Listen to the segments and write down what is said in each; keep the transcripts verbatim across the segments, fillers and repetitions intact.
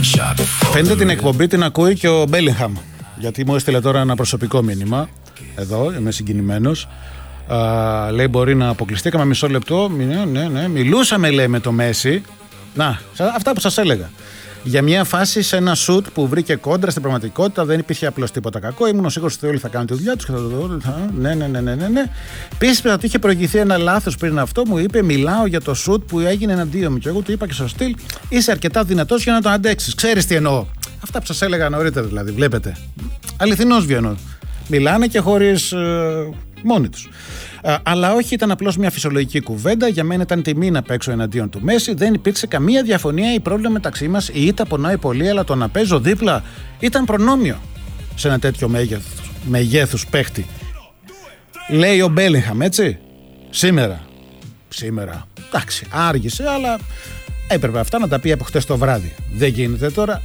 Φαίνεται την εκπομπή την ακούει και ο Μπέλιγχαμ, γιατί μου έστειλε τώρα ένα προσωπικό μήνυμα. Εδώ είμαι συγκινημένος. Uh, λέει μπορεί να αποκλειστήκαμε μισό λεπτό. Ναι, ναι, ναι. Μιλούσαμε, λέει, με το Μέση. Να, αυτά που σας έλεγα. Για μια φάση σε ένα σουτ που βρήκε κόντρα στην πραγματικότητα, δεν υπήρχε απλώς τίποτα κακό. Ήμουν σίγουρος ότι όλοι θα κάνουν τη δουλειά τους. Ναι, ναι, ναι, ναι, ναι. Πίστευα ότι είχε προηγηθεί ένα λάθος πριν αυτό. Μου είπε: μιλάω για το σουτ που έγινε εναντίον μου. Και εγώ του είπα και στο στυλ: είσαι αρκετά δυνατός για να το αντέξεις. Ξέρεις τι εννοώ. Αυτά που σας έλεγα νωρίτερα, δηλαδή. Βλέπετε. Αληθινός βγαίνω. Μιλάνε και χωρίς ε, μόνοι τους. Α, αλλά όχι, ήταν απλώς μια φυσιολογική κουβέντα. Για μένα ήταν τιμή να παίξω εναντίον του Μέση. Δεν υπήρξε καμία διαφωνία ή πρόβλημα μεταξύ μας. Η ήττα πονάει πολύ, αλλά το να παίζω δίπλα ήταν προνόμιο σε ένα τέτοιο μέγεθος, μεγέθους παίχτη. Λέει ο Μπέλιγχαμ, έτσι. Σήμερα. Σήμερα. Εντάξει, άργησε, αλλά έπρεπε αυτά να τα πει από χτες το βράδυ. Δεν γίνεται τώρα.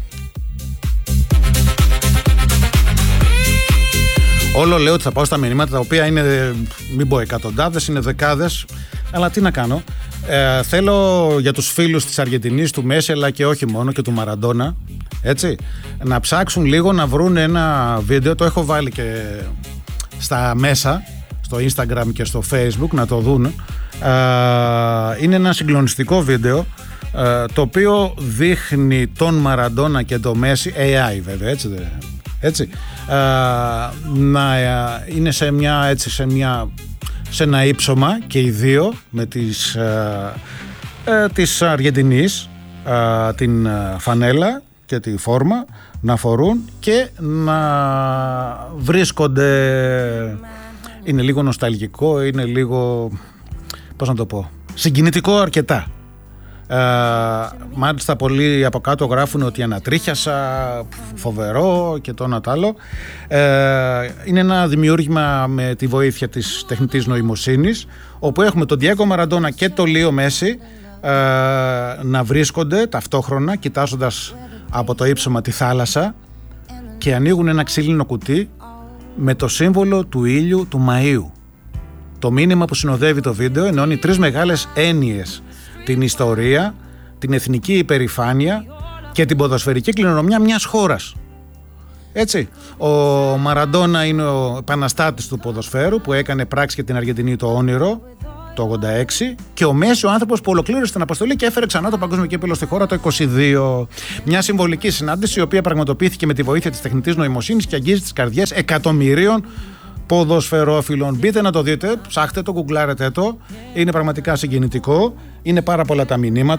Όλο λέω ότι θα πάω στα μηνύματα τα οποία είναι, μην πω εκατοντάδες, είναι δεκάδες, αλλά τι να κάνω. Ε, θέλω για τους φίλους της Αργεντινής, του Μέση, αλλά και όχι μόνο, και του Μαραντόνα, έτσι, να ψάξουν λίγο να βρουν ένα βίντεο, το έχω βάλει και στα μέσα, στο Instagram και στο Facebook, να το δουν. Ε, είναι ένα συγκλονιστικό βίντεο, ε, το οποίο δείχνει τον Μαραντόνα και τον Μέση, έι άι βέβαια, έτσι δεν... Έτσι, α, να είναι σε μια, έτσι, σε μια, σε ένα ύψωμα και οι δύο με τις, α, α, της Αργεντινής, α, την φανέλα και τη φόρμα να φορούν και να βρίσκονται. Είναι λίγο νοσταλγικό, είναι λίγο, πώς να το πω, συγκινητικό αρκετά. Uh, μάλιστα πολλοί από κάτω γράφουν ότι ανατρίχιασα, φοβερό και το ένα τ' άλλο. Uh, είναι ένα δημιούργημα με τη βοήθεια της τεχνητής νοημοσύνης, όπου έχουμε τον Διέγκο Μαραντόνα και τον Λίο Μέση uh, να βρίσκονται ταυτόχρονα κοιτάζοντας από το ύψωμα τη θάλασσα και ανοίγουν ένα ξύλινο κουτί με το σύμβολο του ήλιου του Μαΐου. Το μήνυμα που συνοδεύει το βίντεο ενώνει τρεις μεγάλες έννοιες: την ιστορία, την εθνική υπερηφάνεια και την ποδοσφαιρική κληρονομιά μιας χώρας. Έτσι, ο Μαραντόνα είναι ο επαναστάτης του ποδοσφαίρου που έκανε πράξη για την Αργεντινή το όνειρο το ογδόντα έξι και ο Μέση ο άνθρωπος που ολοκλήρωσε την αποστολή και έφερε ξανά το παγκόσμιο κύπελλο στη χώρα το είκοσι δύο. Μια συμβολική συνάντηση η οποία πραγματοποιήθηκε με τη βοήθεια της τεχνητής νοημοσύνης και αγγίζει τις καρδιές εκατομμυρίων ποδοσφαιρόφιλων. Μπείτε να το δείτε, ψάχτε το, γκουγκλάρετε το. Είναι πραγματικά συγκινητικό. Είναι πάρα πολλά τα μηνύματα.